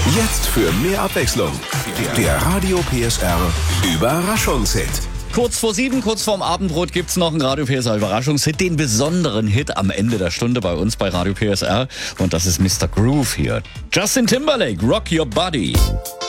Jetzt für mehr Abwechslung. Der Radio PSR Überraschungshit. Kurz vor 7, kurz vorm Abendbrot gibt's noch einen Radio PSR Überraschungshit, den besonderen Hit am Ende der Stunde bei uns bei Radio PSR. Und das ist Mr. Groove hier. Justin Timberlake, Rock Your Body.